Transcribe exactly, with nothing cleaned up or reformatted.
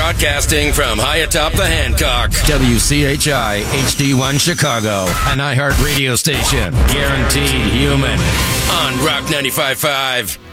Broadcasting from high atop the Hancock. W C H I H D one Chicago, an iHeart radio station. Guaranteed human. On Rock ninety-five point five.